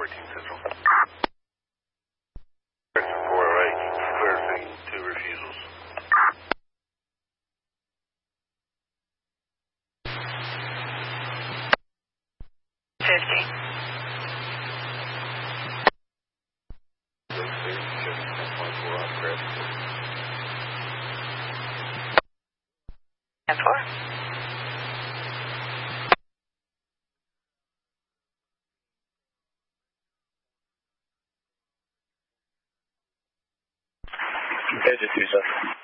Central. 408, clear 2 refusals. And 4. Edge 2, sir.